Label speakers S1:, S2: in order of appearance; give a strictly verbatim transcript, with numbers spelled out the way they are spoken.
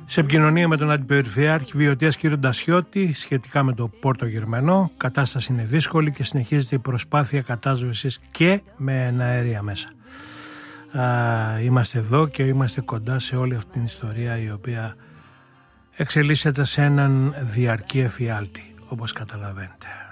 S1: Σε επικοινωνία με τον Αντιπεριφερειάρχη Βιωτίας κ. Ντασιώτη σχετικά με το Πόρτο Γερμανό, κατάσταση είναι δύσκολη και συνεχίζεται η προσπάθεια κατάσβεσης και με εναέρια μέσα. Α, είμαστε εδώ και είμαστε κοντά σε όλη αυτή την ιστορία, η οποία εξελίσσεται σε έναν διαρκή εφιάλτη, όπως καταλαβαίνετε.